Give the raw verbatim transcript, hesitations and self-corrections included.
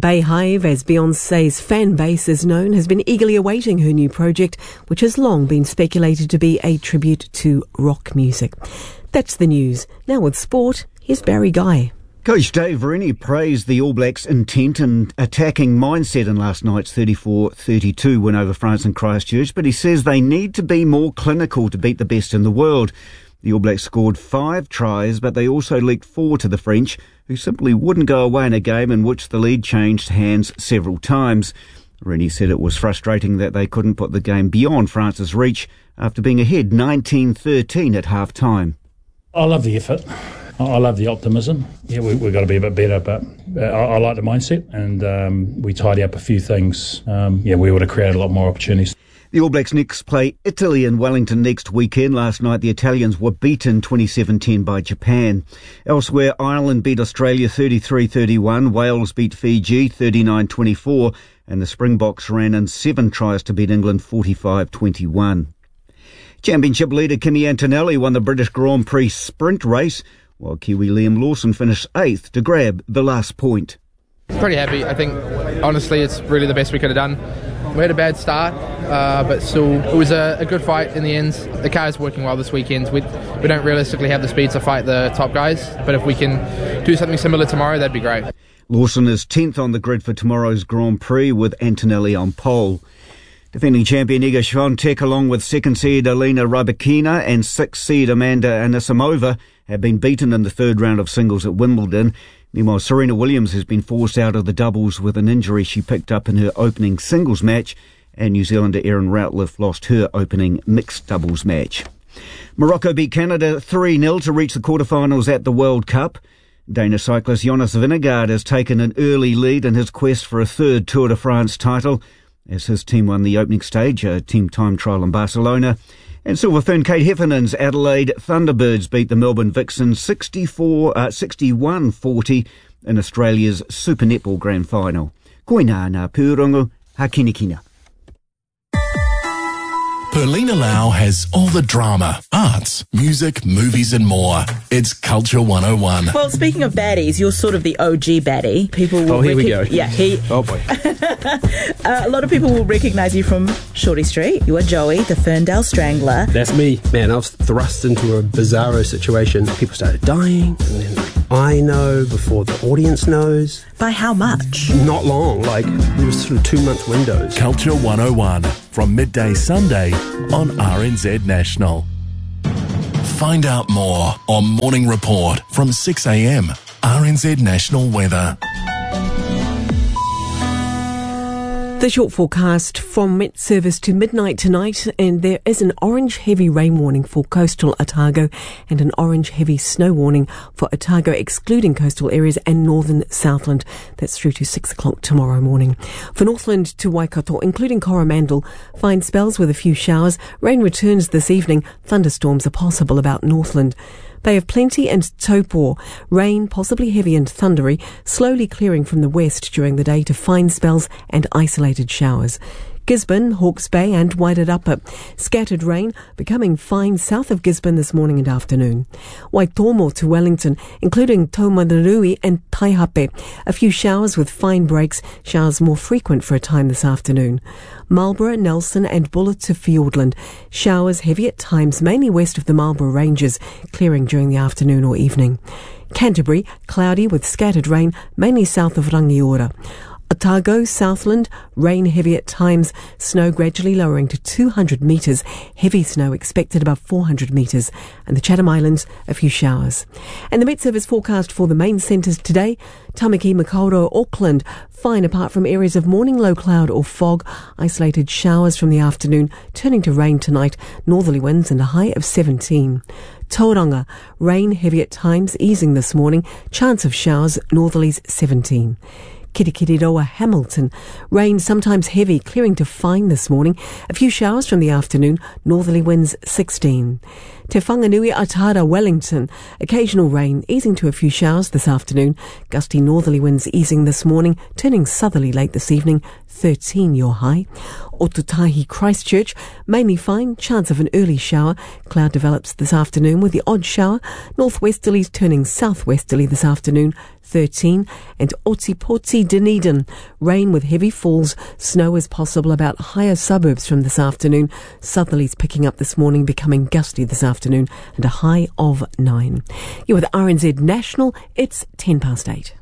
Beyhive, as Beyoncé's fan base is known, has been eagerly awaiting her new project, which has long been speculated to be a tribute to rock music. That's the news. Now with sport, here's Barry Guy. Coach Dave Verini praised the All Blacks' intent and attacking mindset in last night's thirty-four thirty-two win over France in Christchurch, but he says they need to be more clinical to beat the best in the world. The All Blacks scored five tries, but they also leaked four to the French, who simply wouldn't go away in a game in which the lead changed hands several times. Verini said it was frustrating that they couldn't put the game beyond France's reach after being ahead nineteen thirteen at half-time. I love the effort. I love the optimism. Yeah, we, we've got to be a bit better, but uh, I, I like the mindset, and um, we tidy up a few things. Um, yeah, we would have created a lot more opportunities. The All Blacks next play Italy in Wellington next weekend. Last night the Italians were beaten twenty-seven ten by Japan. Elsewhere, Ireland beat Australia thirty-three thirty-one, Wales beat Fiji thirty-nine twenty-four, and the Springboks ran in seven tries to beat England forty-five twenty-one. Championship leader Kimi Antonelli won the British Grand Prix sprint race, while Kiwi Liam Lawson finished eighth to grab the last point. Pretty happy. I think, honestly, it's really the best we could have done. We had a bad start, uh, but still, it was a, a good fight in the end. The car is working well this weekend. We, we don't realistically have the speed to fight the top guys, but if we can do something similar tomorrow, that'd be great. Lawson is tenth on the grid for tomorrow's Grand Prix, with Antonelli on pole. Defending champion Iga Swiatek, along with second seed Alina Rybakina and sixth seed Amanda Anisimova, have been beaten in the third round of singles at Wimbledon. Meanwhile, Serena Williams has been forced out of the doubles with an injury she picked up in her opening singles match, and New Zealander Erin Routliffe lost her opening mixed doubles match. Morocco beat Canada three nil to reach the quarterfinals at the World Cup. Danish cyclist Jonas Vingegaard has taken an early lead in his quest for a third Tour de France title, as his team won the opening stage, a team time trial in Barcelona. And Silver Fern Kate Heffernan's Adelaide Thunderbirds beat the Melbourne Vixens sixty-four, uh, sixty-one forty in Australia's Super Netball Grand Final. Koina ngā pūrongo, hakinikina. Perlina Lau has all the drama, arts, music, movies and more. It's Culture one oh one. Well, speaking of baddies, you're sort of the O G baddie. People will oh, here rec- we go. Yeah, he. Oh, boy. uh, a lot of people will recognise you from Shorty Street. You are Joey, the Ferndale Strangler. That's me. Man, I was thrust into a bizarro situation. People started dying, and then like, I know before the audience knows. By how much? Not long, like there was sort of two-month windows. Culture one oh one, from midday Sunday on R N Z National. Find out more on Morning Report from six a.m. R N Z National Weather. The short forecast from Met Service to midnight tonight, and there is an orange heavy rain warning for coastal Otago and an orange heavy snow warning for Otago, excluding coastal areas and northern Southland. That's through to six o'clock tomorrow morning. For Northland to Waikato, including Coromandel, fine spells with a few showers. Rain returns this evening. Thunderstorms are possible about Northland. Bay of Plenty and Taupo. Rain, possibly heavy and thundery, slowly clearing from the west during the day to fine spells and isolated showers. Gisborne, Hawke's Bay and Wairarapa. Scattered rain, becoming fine south of Gisborne this morning and afternoon. Waitomo to Wellington, including Taumarunui and Taihape. A few showers with fine breaks, showers more frequent for a time this afternoon. Marlborough, Nelson and Buller to Fiordland. Showers heavy at times, mainly west of the Marlborough Ranges, clearing during the afternoon or evening. Canterbury, cloudy with scattered rain, mainly south of Rangiora. Otago, Southland, rain heavy at times, snow gradually lowering to two hundred metres, heavy snow expected above four hundred metres, and the Chatham Islands, a few showers. And the Met Service forecast for the main centres today: Tamaki, Makaurau, Auckland, fine apart from areas of morning low cloud or fog, isolated showers from the afternoon, turning to rain tonight, northerly winds and a high of seventeen. Tauranga, rain heavy at times, easing this morning, chance of showers, northerlies seventeen. Kirikiriroa, Hamilton, rain sometimes heavy, clearing to fine this morning, a few showers from the afternoon, northerly winds sixteen. Te Whanganui, Atara, Wellington, occasional rain, easing to a few showers this afternoon, gusty northerly winds easing this morning, turning southerly late this evening, thirteen your high. Otutahi, Christchurch, mainly fine, chance of an early shower, cloud develops this afternoon with the odd shower, northwesterlies turning southwesterly this afternoon, thirteen. And Otipoti, Dunedin, rain with heavy falls. Snow is possible about higher suburbs from this afternoon. Southerlies picking up this morning, becoming gusty this afternoon, and a high of nine. You're with R N Z National. It's ten past eight.